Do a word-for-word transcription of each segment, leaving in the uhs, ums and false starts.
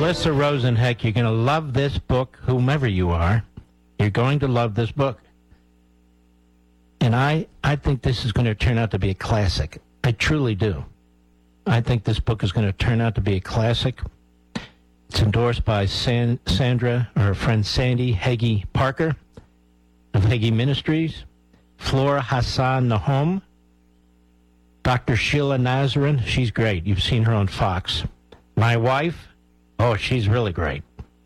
Alyssa Rosenheck, you're going to love this book, whomever you are. You're going to love this book. And I, I think this is going to turn out to be a classic. I truly do. I think this book is going to turn out to be a classic. It's endorsed by San, Sandra, or her friend Sandy Hagee Parker of Hagee Ministries, Flora Hassan Nahom, Doctor Sheila Nazarin. She's great. You've seen her on Fox. My wife. Oh, she's really great.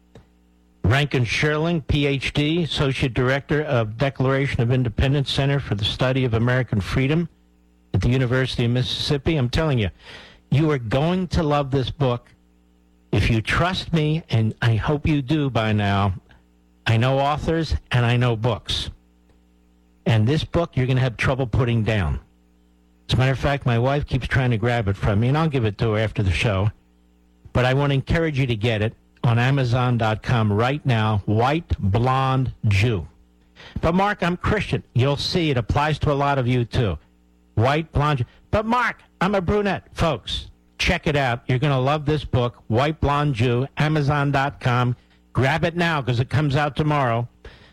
Rankin Sherling, P H D, Associate Director of Declaration of Independence Center for the Study of American Freedom at the University of Mississippi. I'm telling you, you are going to love this book. If you trust me, and I hope you do by now, I know authors and I know books. And this book you're going to have trouble putting down. As a matter of fact, my wife keeps trying to grab it from me, and I'll give it to her after the show. But I want to encourage you to get it on Amazon dot com right now, White Blonde Jew. But, Mark, I'm Christian. You'll see it applies to a lot of you, too. White Blonde Jew. But, Mark, I'm a brunette. Folks, check it out. You're going to love this book, White Blonde Jew, Amazon dot com. Grab it now because it comes out tomorrow.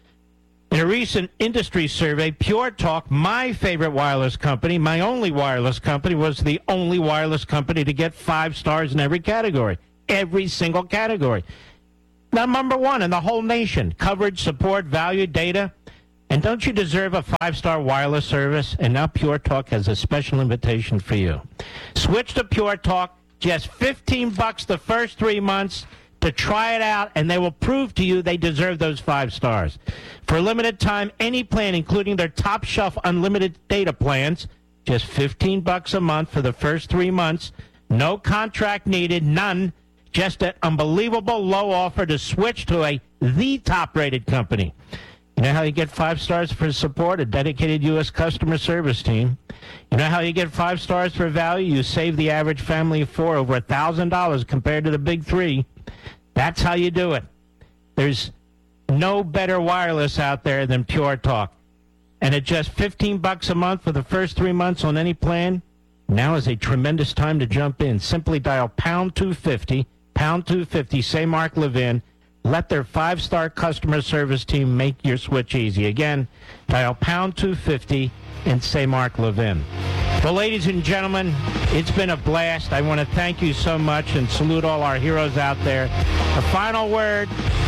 In a recent industry survey, Pure Talk, my favorite wireless company, my only wireless company, was the only wireless company to get five stars in every category. Every single category. Now, number one in the whole nation. Coverage, support, value, data. And don't you deserve a five-star wireless service? And now Pure Talk has a special invitation for you. Switch to Pure Talk. Just fifteen bucks the first three months to try it out, and they will prove to you they deserve those five stars. For a limited time, any plan, including their top shelf unlimited data plans, just fifteen bucks a month for the first three months. No contract needed, none. Just an unbelievable low offer to switch to a the top-rated company. You know how you get five stars for support? A dedicated U S customer service team. You know how you get five stars for value? You save the average family of four over one thousand dollars compared to the big three. That's how you do it. There's no better wireless out there than Pure Talk. And at just fifteen bucks a month for the first three months on any plan, now is a tremendous time to jump in. Simply dial pound two fifty, pound two fifty, say Mark Levin. Let their five-star customer service team make your switch easy. Again, dial pound two fifty and say Mark Levin. Well, ladies and gentlemen, it's been a blast. I want to thank you so much and salute all our heroes out there. The final word,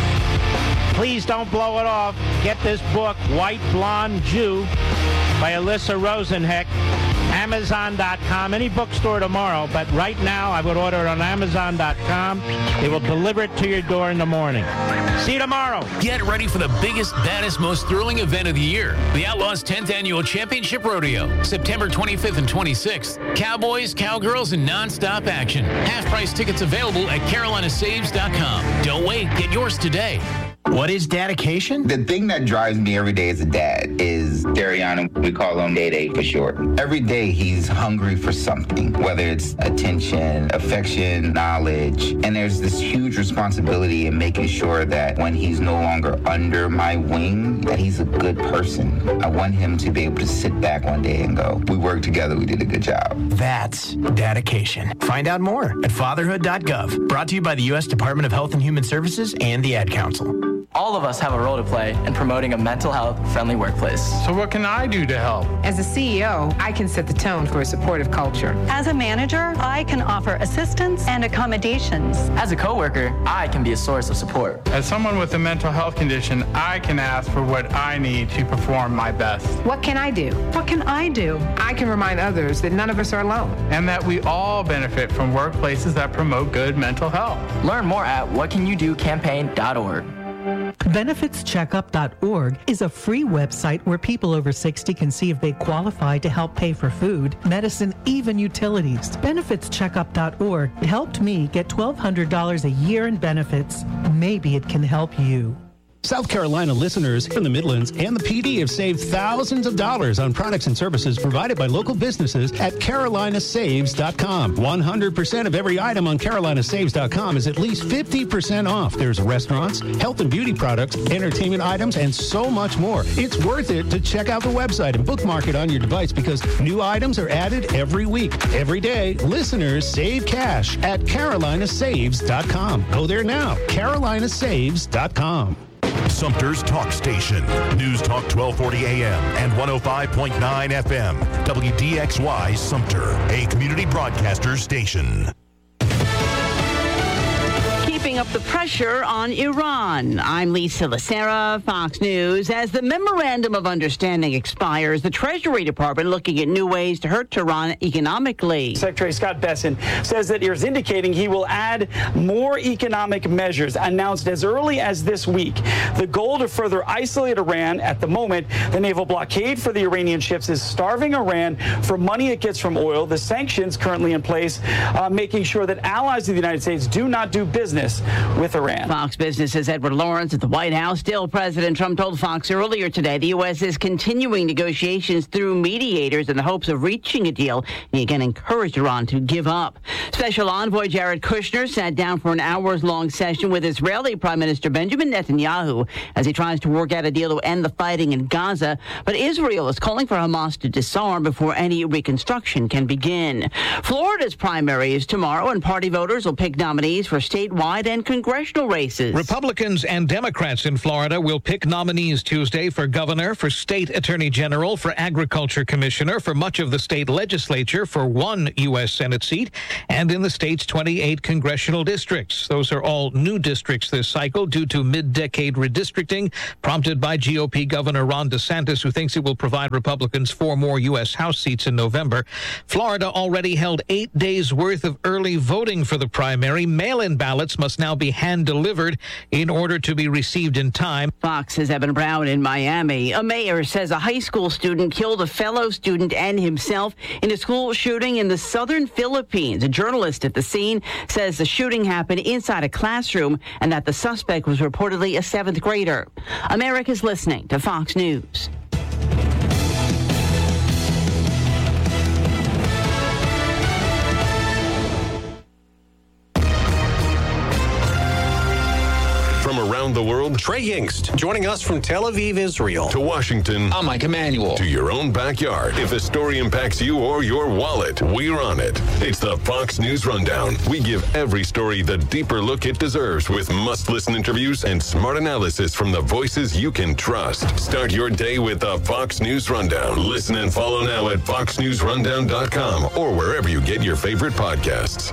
please don't blow it off. Get this book, White Blonde Jew, by Alyssa Rosenheck. Amazon dot com, any bookstore tomorrow, but right now I would order it on Amazon dot com. They will deliver it to your door in the morning. See you tomorrow. Get ready for the biggest, baddest, most thrilling event of the year. The Outlaws' tenth Annual Championship Rodeo, September twenty-fifth and twenty-sixth. Cowboys, cowgirls, and nonstop action. Half-price tickets available at Carolina Saves dot com. Don't wait. Get yours today. What is dedication? The thing that drives me every day as a dad is Dariana. We call him Day Day for short. Every day he's hungry for something, whether it's attention, affection, knowledge. And there's this huge responsibility in making sure that when he's no longer under my wing, that he's a good person. I want him to be able to sit back one day and go, we worked together, we did a good job. That's dedication. Find out more at fatherhood dot gov. Brought to you by the U S Department of Health and Human Services and the Ad Council. All of us have a role to play in promoting a mental health friendly workplace. So what can I do to help? As a C E O, I can set the tone for a supportive culture. As a manager, I can offer assistance and accommodations. As a coworker, I can be a source of support. As someone with a mental health condition, I can ask for what I need to perform my best. What can I do? What can I do? I can remind others that none of us are alone. And that we all benefit from workplaces that promote good mental health. Learn more at what can you do campaign dot org. benefits checkup dot org is a free website where people over sixty can see if they qualify to help pay for food, medicine, even utilities. benefits checkup dot org helped me get twelve hundred dollars a year in benefits. Maybe it can help you. South Carolina listeners in the Midlands and the P D have saved thousands of dollars on products and services provided by local businesses at Carolina Saves dot com. one hundred percent of every item on Carolina Saves dot com is at least fifty percent off. There's restaurants, health and beauty products, entertainment items, and so much more. It's worth it to check out the website and bookmark it on your device because new items are added every week. Every day, listeners save cash at Carolina Saves dot com. Go there now, Carolina Saves dot com. Sumter's Talk Station. News Talk twelve forty A M and one oh five point nine F M. W D X Y Sumter, a community broadcaster station. Keeping up the pressure on Iran. I'm Lisa Lacera, Fox News. As the Memorandum of Understanding expires, the Treasury Department looking at new ways to hurt Tehran economically. Secretary Scott Bessent says that is indicating he will add more economic measures announced as early as this week. The goal to further isolate Iran. At the moment, the naval blockade for the Iranian ships is starving Iran for money it gets from oil. The sanctions currently in place, uh, making sure that allies of the United States do not do business with Iran. Fox Business's Edward Lawrence at the White House. Still, President Trump told Fox earlier today the U S is continuing negotiations through mediators in the hopes of reaching a deal. He again encouraged Iran to give up. Special Envoy Jared Kushner sat down for an hours-long session with Israeli Prime Minister Benjamin Netanyahu as he tries to work out a deal to end the fighting in Gaza. But Israel is calling for Hamas to disarm before any reconstruction can begin. Florida's primary is tomorrow, and party voters will pick nominees for statewide and congressional races. Republicans and Democrats in Florida will pick nominees Tuesday for governor, for state attorney general, for agriculture commissioner, for much of the state legislature, for one U S Senate seat, and in the state's twenty-eight congressional districts. Those are all new districts this cycle due to mid-decade redistricting prompted by G O P Governor Ron DeSantis, who thinks it will provide Republicans four more U S House seats in November. Florida already held eight days worth of early voting for the primary. Mail-in ballots must now be hand-delivered in order to be received in time. Fox's Evan Brown in Miami. A mayor says a high school student killed a fellow student and himself in a school shooting in the southern Philippines. A journalist at the scene says the shooting happened inside a classroom and that the suspect was reportedly a seventh grader. America's listening to Fox News. From around the world, Trey Yingst, joining us from Tel Aviv, Israel. To Washington. I'm Mike Emanuel. To your own backyard. If a story impacts you or your wallet, we're on it. It's the Fox News Rundown. We give every story the deeper look it deserves with must-listen interviews and smart analysis from the voices you can trust. Start your day with the Fox News Rundown. Listen and follow now at fox news rundown dot com or wherever you get your favorite podcasts.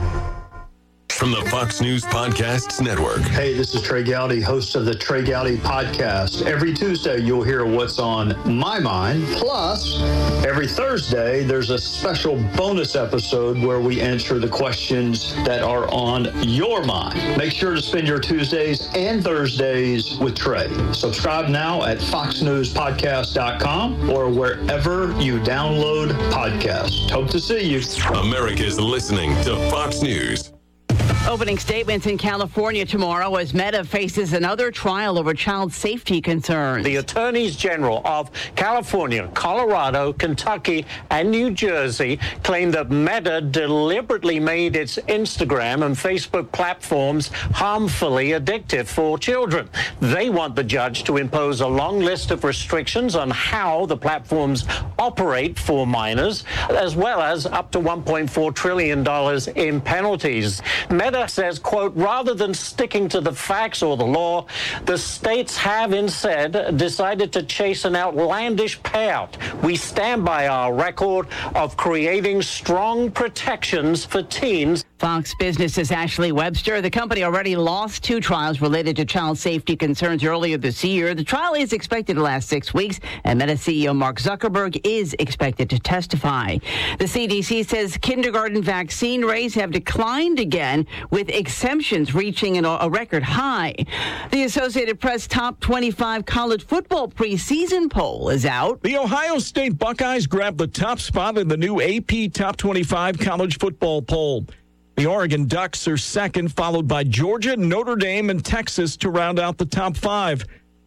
From the Fox News Podcasts Network. Hey, this is Trey Gowdy, host of the Trey Gowdy Podcast. Every Tuesday, you'll hear what's on my mind. Plus, every Thursday, there's a special bonus episode where we answer the questions that are on your mind. Make sure to spend your Tuesdays and Thursdays with Trey. Subscribe now at fox news podcast dot com or wherever you download podcasts. Hope to see you. America's listening to Fox News. Opening statements in California tomorrow as Meta faces another trial over child safety concerns. The attorneys general of California, Colorado, Kentucky, and New Jersey claim that Meta deliberately made its Instagram and Facebook platforms harmfully addictive for children. They want the judge to impose a long list of restrictions on how the platforms operate for minors, as well as up to one point four trillion dollars in penalties. Meta says, quote, rather than sticking to the facts or the law, the states have instead decided to chase an outlandish payout. We stand by our record of creating strong protections for teens. Fox Business's Ashley Webster. The company already lost two trials related to child safety concerns earlier this year. The trial is expected to last six weeks, and Meta C E O Mark Zuckerberg is expected to testify. The C D C says kindergarten vaccine rates have declined again, with exemptions reaching a record high. The Associated Press top twenty-five college football preseason poll is out. The Ohio State Buckeyes grabbed the top spot in the new A P Top twenty-five college football poll. The Oregon Ducks are second, followed by Georgia, Notre Dame, and Texas to round out the top five.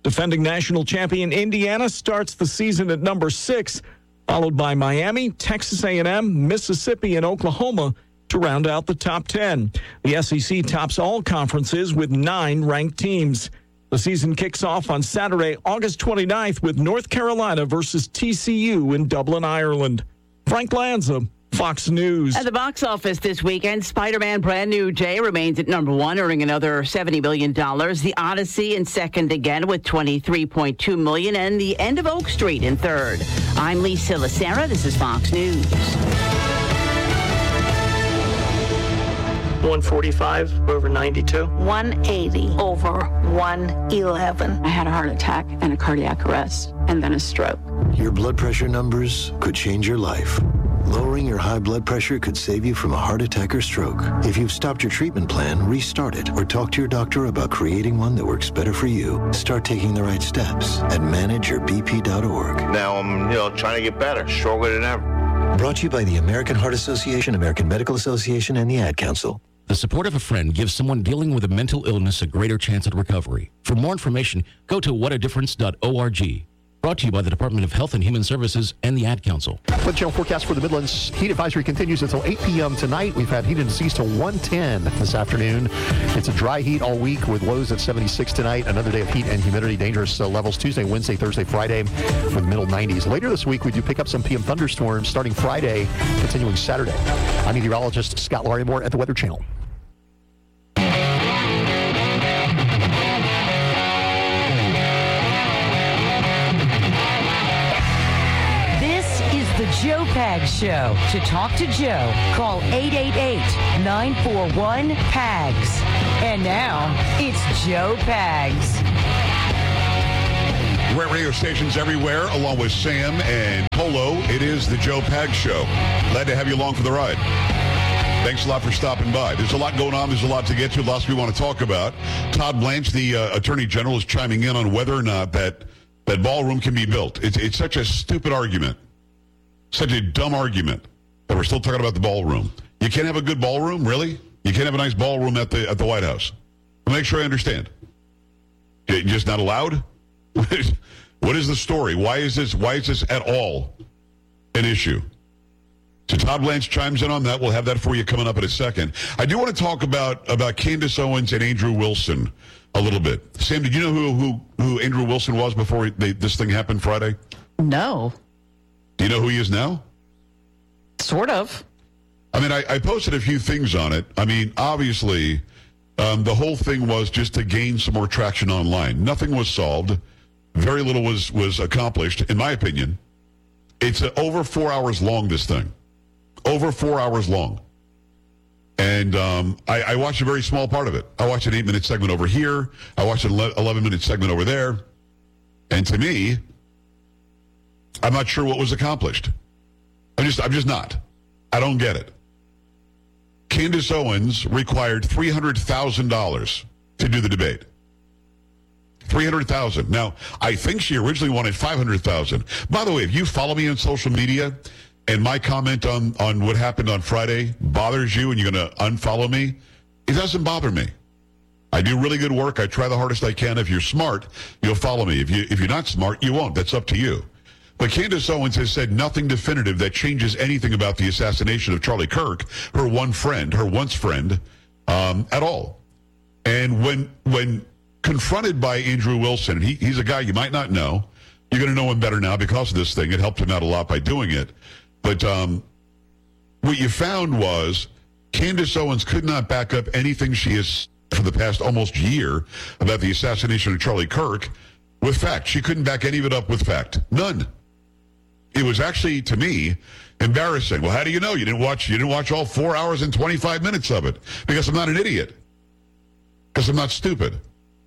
Defending national champion Indiana starts the season at number six, followed by Miami, Texas A and M, Mississippi, and Oklahoma to round out the top ten. The S E C tops all conferences with nine ranked teams. The season kicks off on Saturday, August twenty-ninth with North Carolina versus T C U in Dublin, Ireland. Frank Lanza, Fox News. At the box office this weekend, Spider-Man Brand New Day remains at number one, earning another seventy million dollars. The Odyssey in second again with twenty-three point two million dollars, and The End of Oak Street in third. I'm Lisa Lacera. This is Fox News. one forty-five over ninety-two. one eighty over one eleven. I had a heart attack and a cardiac arrest and then a stroke. Your blood pressure numbers could change your life. Lowering your high blood pressure could save you from a heart attack or stroke. If you've stopped your treatment plan, restart it or talk to your doctor about creating one that works better for you. Start taking the right steps at manage your b p dot org. Now I'm, you know, trying to get better, stronger than ever. Brought to you by the American Heart Association, American Medical Association, and the Ad Council. The support of a friend gives someone dealing with a mental illness a greater chance at recovery. For more information, go to what a difference dot org. Brought to you by the Department of Health and Human Services and the Ad Council. The channel forecast for the Midlands. Heat advisory continues until eight p.m. tonight. We've had heat indices to one ten this afternoon. It's a dry heat all week with lows at seventy-six tonight. Another day of heat and humidity. Dangerous uh, levels Tuesday, Wednesday, Thursday, Friday with middle nineties. Later this week, we do pick up some P M thunderstorms starting Friday, continuing Saturday. I'm meteorologist Scott Larimore at the Weather Channel. The Joe Pags Show. To talk to Joe, call eight eight eight, nine four one, P A G S. And now, it's Joe Pags. Great radio stations everywhere, along with Sam and Polo. It is the Joe Pags Show. Glad to have you along for the ride. Thanks a lot for stopping by. There's a lot going on. There's a lot to get to. Lots we want to talk about. Todd Blanche, the uh, Attorney General, is chiming in on whether or not that, that ballroom can be built. It's, it's such a stupid argument. Such a dumb argument that we're still talking about the ballroom. You can't have a good ballroom, really? You can't have a nice ballroom at the at the White House. I'll make sure I understand. You're just not allowed? What is the story? Why is this? Why is this at all an issue? So Todd Blanche chimes in on that. We'll have that for you coming up in a second. I do want to talk about about Candace Owens and Andrew Wilson a little bit. Sam, did you know who who, who Andrew Wilson was before they, this thing happened Friday? No. Do you know who he is now? Sort of. I mean, I, I posted a few things on it. I mean, obviously, um, the whole thing was just to gain some more traction online. Nothing was solved. Very little was, was accomplished, in my opinion. It's uh, over four hours long, this thing. Over four hours long. And um, I, I watched a very small part of it. I watched an eight-minute segment over here. I watched an eleven-minute segment over there. And to me, I'm not sure what was accomplished. I'm just, I'm just not. I don't get it. Candace Owens required three hundred thousand dollars to do the debate. three hundred thousand dollars. Now, I think she originally wanted five hundred thousand dollars. By the way, if you follow me on social media and my comment on, on what happened on Friday bothers you and you're going to unfollow me, it doesn't bother me. I do really good work. I try the hardest I can. If you're smart, you'll follow me. If you, if you're not smart, you won't. That's up to you. But Candace Owens has said nothing definitive that changes anything about the assassination of Charlie Kirk, her one friend, her once friend, um, at all. And when when confronted by Andrew Wilson, he, he's a guy you might not know. You're going to know him better now because of this thing. It helped him out a lot by doing it. But um, what you found was Candace Owens could not back up anything she has for the past almost year about the assassination of Charlie Kirk with fact. She couldn't back any of it up with fact. None. It was actually, to me, embarrassing. Well, how do you know? You didn't watch you didn't watch all four hours and twenty-five minutes of it. Because I'm not an idiot. Because I'm not stupid.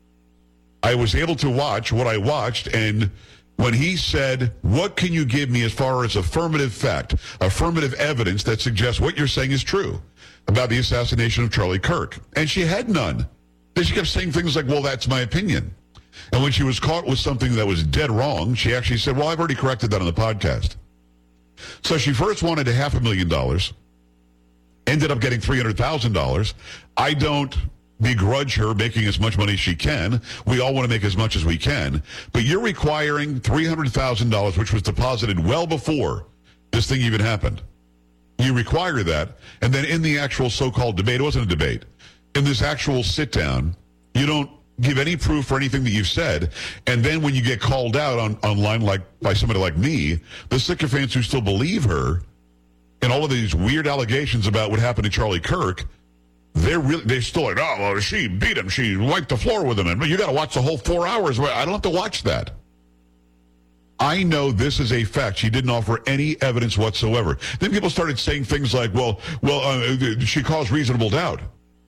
I was able to watch what I watched, and when he said, what can you give me as far as affirmative fact, affirmative evidence that suggests what you're saying is true about the assassination of Charlie Kirk? And she had none. Then she kept saying things like, well, that's my opinion. And when she was caught with something that was dead wrong, she actually said, well, I've already corrected that on the podcast. So she first wanted a half a million dollars, ended up getting three hundred thousand dollars. I don't begrudge her making as much money as she can. We all want to make as much as we can. But you're requiring three hundred thousand dollars, which was deposited well before this thing even happened. You require that. And then in the actual so-called debate, it wasn't a debate, in this actual sit-down, you don't give any proof for anything that you've said. And then when you get called out on online like by somebody like me, the sycophants who still believe her, and all of these weird allegations about what happened to Charlie Kirk, they're really, they're still like, oh, well, she beat him. She wiped the floor with him. And you got to watch the whole four hours. I don't have to watch that. I know this is a fact. She didn't offer any evidence whatsoever. Then people started saying things like, well, well, uh, she caused reasonable doubt.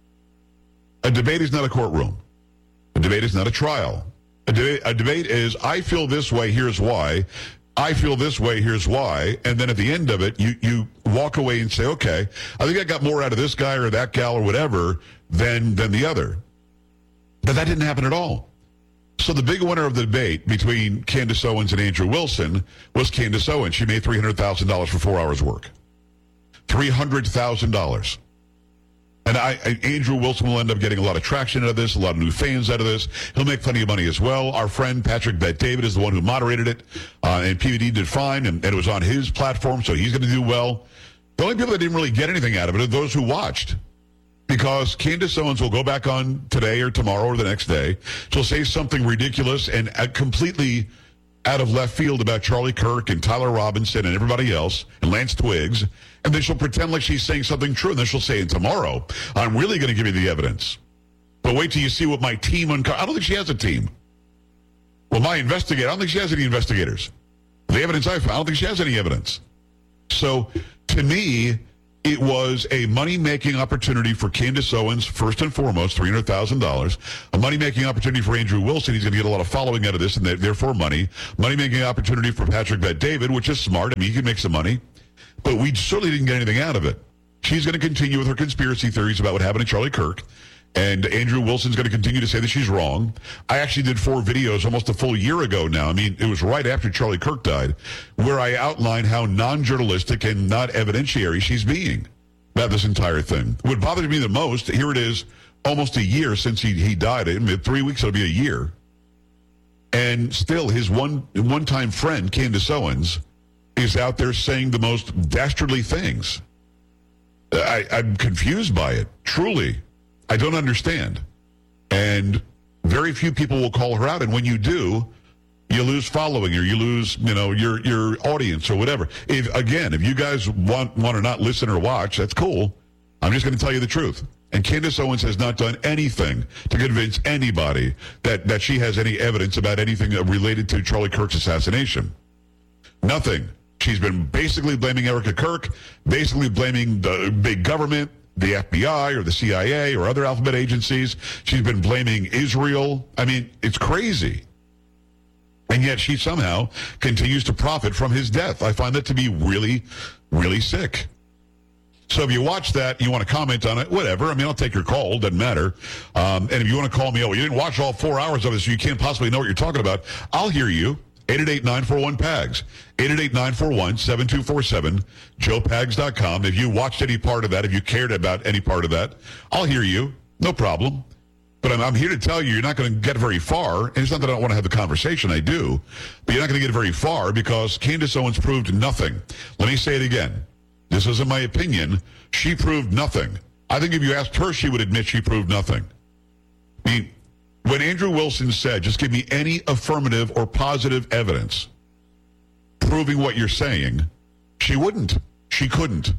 A debate is not a courtroom. A debate is not a trial. A, de- a debate is, I feel this way, here's why. I feel this way, here's why. And then at the end of it, you, you walk away and say, okay, I think I got more out of this guy or that gal or whatever than, than the other. But that didn't happen at all. So the big winner of the debate between Candace Owens and Andrew Wilson was Candace Owens. She made three hundred thousand dollars for four hours work. three hundred thousand dollars. And I, I, Andrew Wilson will end up getting a lot of traction out of this, a lot of new fans out of this. He'll make plenty of money as well. Our friend Patrick Bet-David is the one who moderated it, uh, and P V D did fine, and, and it was on his platform, so he's going to do well. The only people that didn't really get anything out of it are those who watched, because Candace Owens will go back on today or tomorrow or the next day. She'll say something ridiculous and uh, completely out of left field about Charlie Kirk and Tyler Robinson and everybody else and Lance Twiggs. And then she'll pretend like she's saying something true. And then she'll say, and tomorrow, I'm really going to give you the evidence. But wait till you see what my team uncovered. I don't think she has a team. Well, my investigator, I don't think she has any investigators. The evidence I found, I don't think she has any evidence. So to me, it was a money-making opportunity for Candace Owens, first and foremost, three hundred thousand dollars. A money-making opportunity for Andrew Wilson. He's going to get a lot of following out of this, and therefore money. Money-making opportunity for Patrick Bet-David, which is smart. I mean, he can make some money. But we certainly didn't get anything out of it. She's going to continue with her conspiracy theories about what happened to Charlie Kirk. And Andrew Wilson's going to continue to say that she's wrong. I actually did four videos almost a full year ago now. I mean, it was right after Charlie Kirk died, where I outlined how non-journalistic and not evidentiary she's being about this entire thing. What bothers me the most, here it is, almost a year since he, he died. I mean, three weeks, it'll be a year. And still, his one one-time friend, Candace Owens, is out there saying the most dastardly things. I, I'm confused by it, truly. I don't understand. And very few people will call her out. And when you do, you lose following or you lose, you know, your your audience or whatever. If again, if you guys want, want to not listen or watch, that's cool. I'm just going to tell you the truth. And Candace Owens has not done anything to convince anybody that, that she has any evidence about anything related to Charlie Kirk's assassination. Nothing. She's been basically blaming Erica Kirk, basically blaming the big government, the F B I or the C I A or other alphabet agencies. She's been blaming Israel. I mean, it's crazy. And yet she somehow continues to profit from his death. I find that to be really, really sick. So if you watch that, you want to comment on it, whatever. I mean, I'll take your call. Doesn't matter. Um, and if you want to call me, oh, you didn't watch all four hours of it, so you can't possibly know what you're talking about, I'll hear you. eight eight eight, nine four one, P A G S. eight eight eight, nine four one, seven two four seven. joe pags dot com. If you watched any part of that, if you cared about any part of that, I'll hear you. No problem. But I'm, I'm here to tell you, you're not going to get very far. And it's not that I don't want to have the conversation. I do. But you're not going to get very far because Candace Owens proved nothing. Let me say it again. This isn't my opinion. She proved nothing. I think if you asked her, she would admit she proved nothing. I mean, when Andrew Wilson said, just give me any affirmative or positive evidence proving what you're saying, she wouldn't. She couldn't.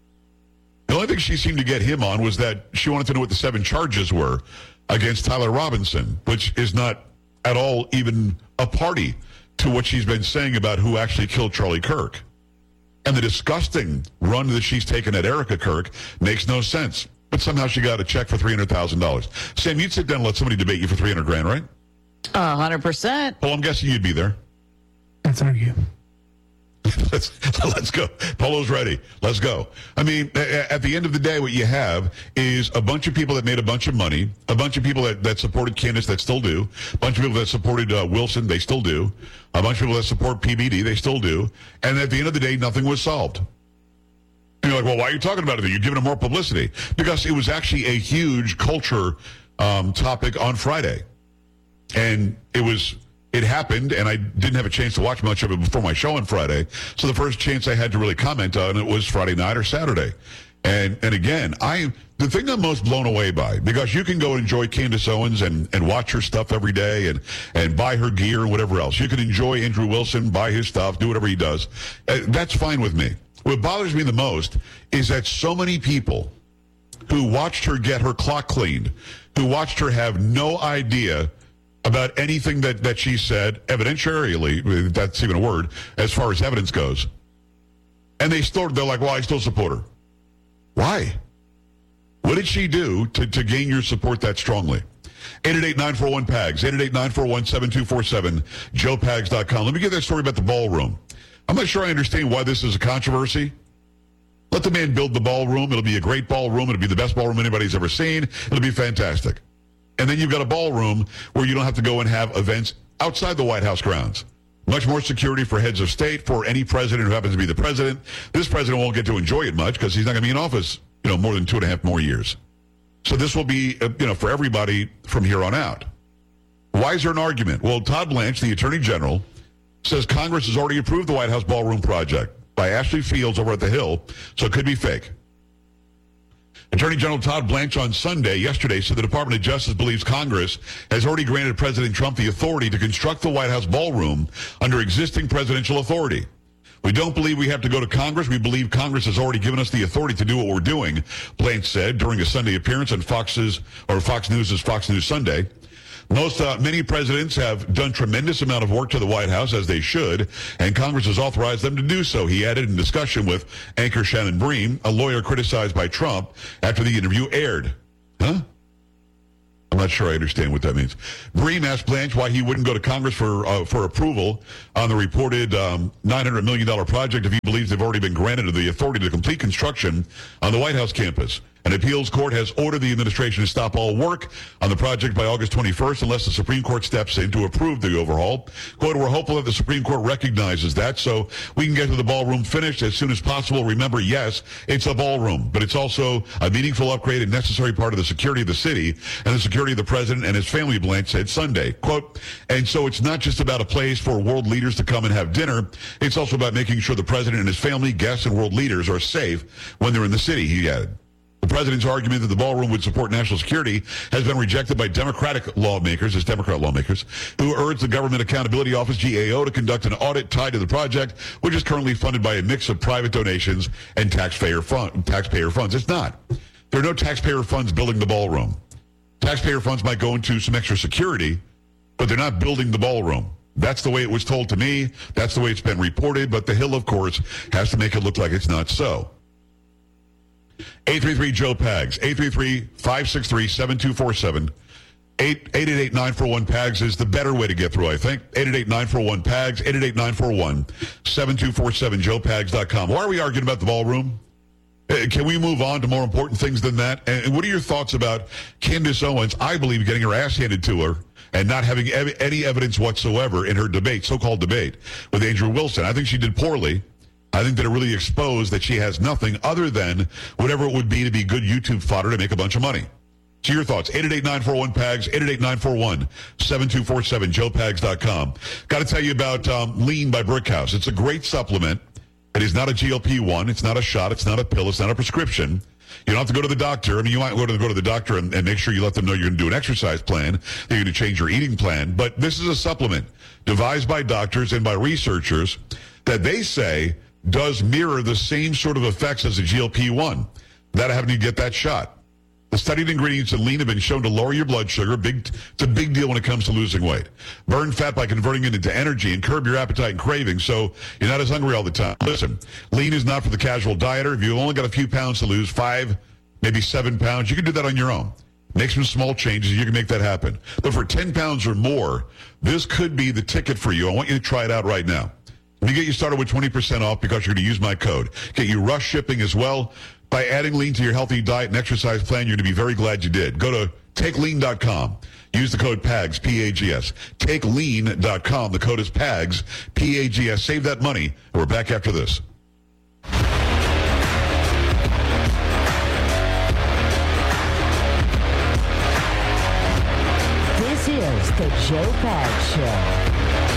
The only thing she seemed to get him on was that she wanted to know what the seven charges were against Tyler Robinson, which is not at all even a party to what she's been saying about who actually killed Charlie Kirk. And the disgusting run that she's taken at Erica Kirk makes no sense. But somehow she got a check for three hundred thousand dollars. Sam, you'd sit down and let somebody debate you for three hundred grand, right? A hundred percent. Well, I'm guessing you'd be there. Let's argue. let's let's go. Polo's ready. Let's go. I mean, at the end of the day, what you have is a bunch of people that made a bunch of money, a bunch of people that, that supported Candace that still do, a bunch of people that supported uh, Wilson, they still do, a bunch of people that support P B D, they still do, and at the end of the day, nothing was solved. And you're like, well, why are you talking about it? You're giving them more publicity. Because it was actually a huge culture um, topic on Friday. And it was, it happened, and I didn't have a chance to watch much of it before my show on Friday. So the first chance I had to really comment on it was Friday night or Saturday. And and again, I the thing I'm most blown away by, because you can go and enjoy Candace Owens and, and watch her stuff every day and, and buy her gear and whatever else. You can enjoy Andrew Wilson, buy his stuff, do whatever he does. Uh, that's fine with me. What bothers me the most is that so many people who watched her get her clock cleaned, who watched her have no idea about anything that, that she said, evidentiarily, that's even a word, as far as evidence goes. And they still, they're like, well, I still support her. Why? What did she do to, to gain your support that strongly? eight eight eight, nine four one, P A G S, eight eight eight, nine four one, seven two four seven, joe pags dot com. Let me give that story about the ballroom. I'm not sure I understand why this is a controversy. Let the man build the ballroom. It'll be a great ballroom. It'll be the best ballroom anybody's ever seen. It'll be fantastic. And then you've got a ballroom where you don't have to go and have events outside the White House grounds. Much more security for heads of state, for any president who happens to be the president. This president won't get to enjoy it much because he's not going to be in office, you know, more than two and a half more years. So this will be, uh, you know, for everybody from here on out. Why is there an argument? Well, Todd Blanche, the Attorney General, says Congress has already approved the White House ballroom project by Ashley Fields over at the Hill, so it could be fake. Attorney General Todd Blanche on Sunday, yesterday, said the Department of Justice believes Congress has already granted President Trump the authority to construct the White House ballroom under existing presidential authority. We don't believe we have to go to Congress. We believe Congress has already given us the authority to do what we're doing, Blanche said during a Sunday appearance on Fox's or Fox News' Fox News Sunday. Most, uh, many presidents have done tremendous amount of work to the White House, as they should, and Congress has authorized them to do so. He added in discussion with anchor Shannon Bream, a lawyer criticized by Trump after the interview aired. Huh? I'm not sure I understand what that means. Bream asked Blanche why he wouldn't go to Congress for uh, for approval on the reported um, nine hundred million dollars project if he believes they've already been granted the authority to complete construction on the White House campus. An appeals court has ordered the administration to stop all work on the project by August twenty-first unless the Supreme Court steps in to approve the overhaul. Quote, we're hopeful that the Supreme Court recognizes that so we can get to the ballroom finished as soon as possible. Remember, yes, it's a ballroom, but it's also a meaningful upgrade and necessary part of the security of the city and the security of the president and his family, Blanche said Sunday. Quote, and so it's not just about a place for world leaders to come and have dinner. It's also about making sure the president and his family, guests, and world leaders are safe when they're in the city, he added. The president's argument that the ballroom would support national security has been rejected by Democratic lawmakers, as Democrat lawmakers, who urged the Government Accountability Office, G A O, to conduct an audit tied to the project, which is currently funded by a mix of private donations and taxpayer, fund, taxpayer funds. It's not. There are no taxpayer funds building the ballroom. Taxpayer funds might go into some extra security, but they're not building the ballroom. That's the way it was told to me. That's the way it's been reported. But the Hill, of course, has to make it look like it's not so. eight three three, Joe Pags, eight three three, five six three, seven two four seven. eight eight eight, nine four one, P A G S is the better way to get through, I think. eight eight eight, nine four one, P A G S, eight eight eight, nine four one, seven two four seven, joe pags dot com. Why are we arguing about the ballroom? Can we move on to more important things than that? And what are your thoughts about Candace Owens, I believe, getting her ass handed to her and not having ev- any evidence whatsoever in her debate, so-called debate, with Andrew Wilson? I think she did poorly. I think that it really exposed that she has nothing other than whatever it would be to be good YouTube fodder to make a bunch of money. So your thoughts, eight eight eight, nine four one, P A G S, eight eight eight, nine four one, seven two four seven, joe pags dot com. Got to tell you about um, Lean by Brickhouse. It's a great supplement. It is not a G L P one. It's not a shot. It's not a pill. It's not a prescription. You don't have to go to the doctor. I mean, you might go to, go to the doctor and, and make sure you let them know you're going to do an exercise plan, that you're going to change your eating plan. But this is a supplement devised by doctors and by researchers that they say does mirror the same sort of effects as a G L P one, without having to get that shot. The studied ingredients in Lean have been shown to lower your blood sugar. Big, it's a big deal when it comes to losing weight. Burn fat by converting it into energy and curb your appetite and craving so you're not as hungry all the time. Listen, Lean is not for the casual dieter. If you've only got a few pounds to lose, five, maybe seven pounds, you can do that on your own. Make some small changes, you can make that happen. But for ten pounds or more, this could be the ticket for you. I want you to try it out right now. Let me get you started with twenty percent off because you're going to use my code. Get you rush shipping as well. By adding Lean to your healthy diet and exercise plan, you're going to be very glad you did. Go to take lean dot com. Use the code P A G S, P A G S. take lean dot com. The code is P A G S, P A G S. Save that money. We're back after this. It's the Joe Pags Show.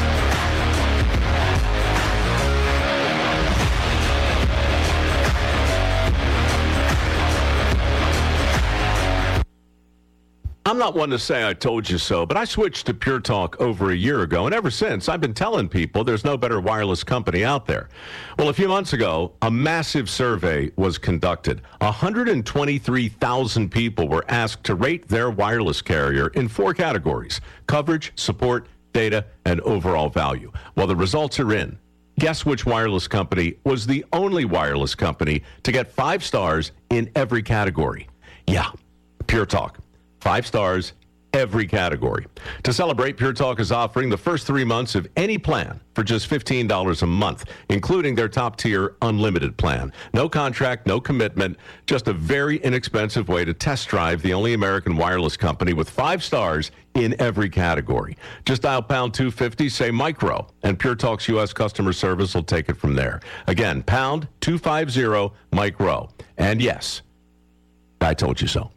I'm not one to say I told you so, but I switched to Pure Talk over a year ago, and ever since, I've been telling people there's no better wireless company out there. Well, a few months ago, a massive survey was conducted. one hundred twenty-three thousand people were asked to rate their wireless carrier in four categories: coverage, support, data, and overall value. Well, the results are in. Guess which wireless company was the only wireless company to get five stars in every category? Yeah, Pure Talk. Five stars, every category. To celebrate, Pure Talk is offering the first three months of any plan for just fifteen dollars a month, including their top-tier unlimited plan. No contract, no commitment, just a very inexpensive way to test drive the only American wireless company with five stars in every category. Just dial pound two fifty, say micro, and Pure Talk's U S customer service will take it from there. Again, pound two fifty, micro. And yes, I told you so.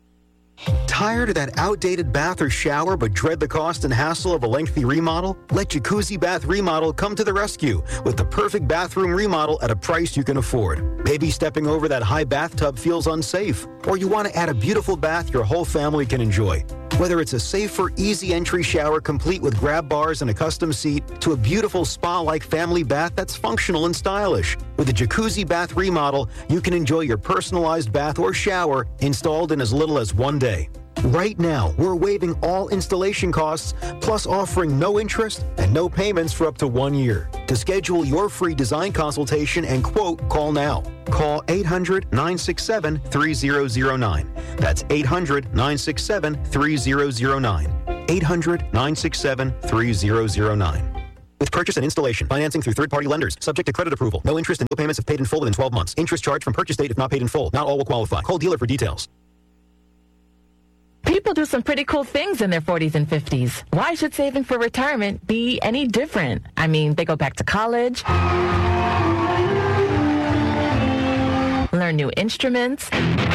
Tired of that outdated bath or shower but dread the cost and hassle of a lengthy remodel? Let Jacuzzi Bath Remodel come to the rescue with the perfect bathroom remodel at a price you can afford. Maybe stepping over that high bathtub feels unsafe, or you want to add a beautiful bath your whole family can enjoy. Whether it's a safer, easy entry shower complete with grab bars and a custom seat, to a beautiful spa-like family bath that's functional and stylish. With a Jacuzzi Bath Remodel, you can enjoy your personalized bath or shower installed in as little as one day. Right now, we're waiving all installation costs, plus offering no interest and no payments for up to one year. To schedule your free design consultation and quote, call now. Call eight hundred, nine six seven, three zero zero nine. That's eight hundred, nine six seven, three zero zero nine. eight hundred, nine six seven, three zero zero nine. With purchase and installation, financing through third-party lenders, subject to credit approval. No interest and no payments if paid in full within twelve months. Interest charged from purchase date if not paid in full. Not all will qualify. Call dealer for details. People do some pretty cool things in their forties and fifties. Why should saving for retirement be any different? I mean, they go back to college, learn new instruments,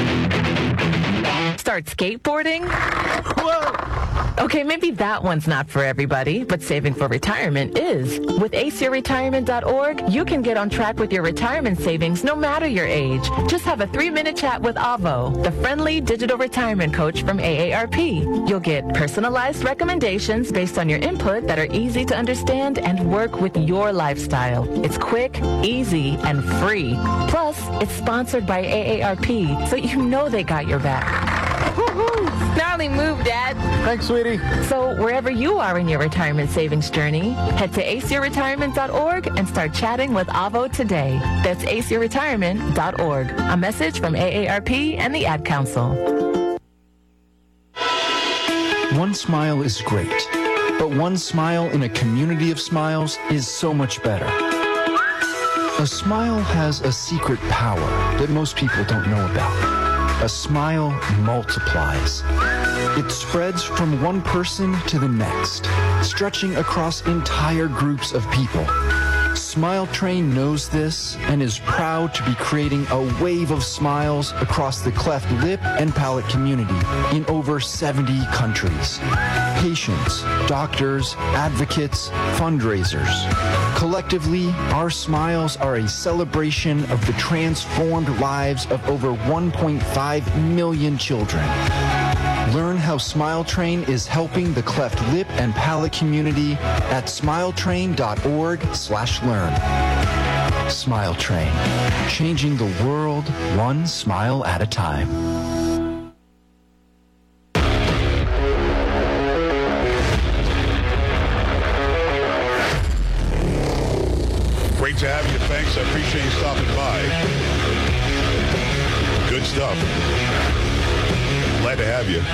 start skateboarding. Whoa! Okay, maybe that one's not for everybody, but saving for retirement is. With ace your retirement dot org, you can get on track with your retirement savings no matter your age. Just have a three-minute chat with Avo, the friendly digital retirement coach from A A R P. You'll get personalized recommendations based on your input that are easy to understand and work with your lifestyle. It's quick, easy, and free. Plus, it's sponsored by A A R P, so you know they got your back. Woo-hoo! Gnarly move, Dad. Thanks, sweetie. So wherever you are in your retirement savings journey, head to ace your retirement dot org and start chatting with Avo today. That's ace your retirement dot org. A message from A A R P and the Ad Council. One smile is great, but one smile in a community of smiles is so much better. A smile has a secret power that most people don't know about. A smile multiplies. It spreads from one person to the next, stretching across entire groups of people. Smile Train knows this and is proud to be creating a wave of smiles across the cleft lip and palate community in over seventy countries. Patients, doctors, advocates, fundraisers. Collectively, our smiles are a celebration of the transformed lives of over one point five million children. Learn how Smile Train is helping the cleft lip and palate community at smiletrain.org slash learn. Smile Train, changing the world one smile at a time. Great to have you. Thanks. I appreciate you stopping by. Good stuff. Glad to have you.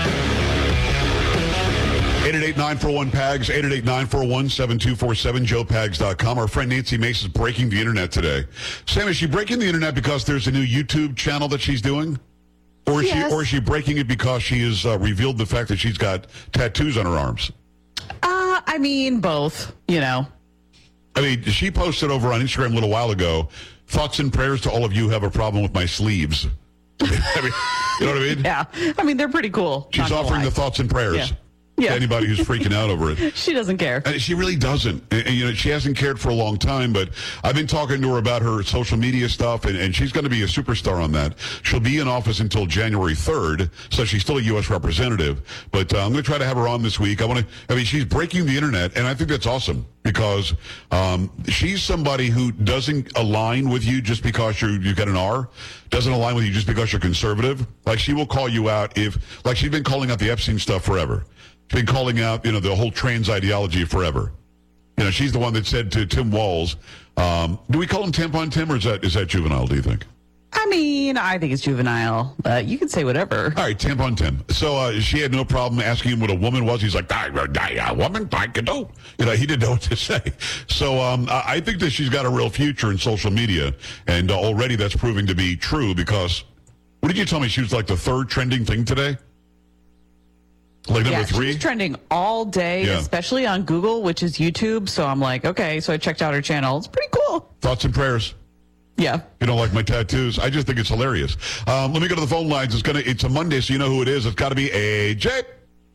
eight eight eight, nine four one, P A G S, eight eight eight, nine four one, seven two four seven, joe pags dot com. Our friend Nancy Mace is breaking the internet today. Sam, is she breaking the internet because there's a new YouTube channel that she's doing? Or is, yes. she, or is she breaking it because she has uh, revealed the fact that she's got tattoos on her arms? Uh, I mean, both, you know. I mean, she posted over on Instagram a little while ago, thoughts and prayers to all of you who have a problem with my sleeves. I mean, you know what I mean? Yeah. I mean, they're pretty cool. She's offering the thoughts and prayers. Yeah. Yeah. to anybody who's freaking out over it. She doesn't care. And she really doesn't. And, and, you know, she hasn't cared for a long time, but I've been talking to her about her social media stuff, and, and she's going to be a superstar on that. She'll be in office until January third, so she's still a U S representative. But uh, I'm going to try to have her on this week. I want to, I mean, she's breaking the internet, and I think that's awesome because um, she's somebody who doesn't align with you just because you're, you've got an R, doesn't align with you just because you're conservative. Like, she will call you out if, like, she's been calling out the Epstein stuff forever. She's been calling out, you know, the whole trans ideology forever. You know, she's the one that said to Tim Walz, um, do we call him Tampon Tim, or is that is that juvenile, do you think? I mean, I think it's juvenile. Uh, you can say whatever. All right, Tampon Tim. So uh, she had no problem asking him what a woman was. He's like, I, I, a woman, I can do. You know, he didn't know what to say. So um, I think that she's got a real future in social media, and uh, already that's proving to be true because, what did you tell me? She was like the third trending thing today? Like number yeah, three? She's trending all day, Yeah. especially on Google, which is YouTube. So I'm like, okay. So I checked out her channel. It's pretty cool. Thoughts and prayers. Yeah. You don't like my tattoos? I just think it's hilarious. Um, let me go to the phone lines. It's gonna. It's a Monday, so you know who it is. It's got to be A J.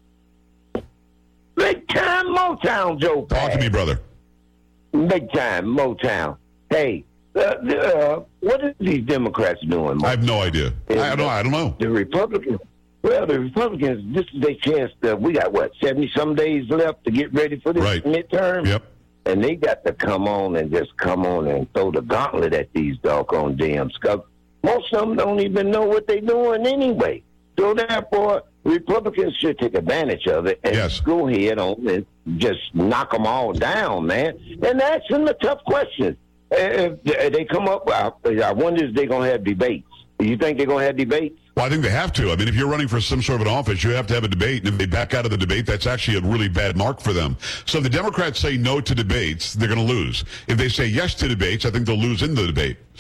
Big time Motown, Joe. Talk to me, brother. Big time Motown. Hey, uh, uh, what are these Democrats doing? I have no idea. I don't. I don't know. The Republicans. Well, the Republicans. This is their chance. To, we got what seventy some days left to get ready for this Right. midterm. Yep. And they got to come on and just come on and throw the gauntlet at these doggone damn scum. Most of them don't even know what they're doing anyway. So therefore, Republicans should take advantage of it and Yes. go ahead on and just knock them all down, man. And ask them the tough questions. If they come up, I wonder if they're going to have debates. Do you think they're going to have debates? Well, I think they have to. I mean, if you're running for some sort of an office, you have to have a debate. And if they back out of the debate, that's actually a really bad mark for them. So if the Democrats say no to debates, they're going to lose. If they say yes to debates, I think they'll lose in the debate.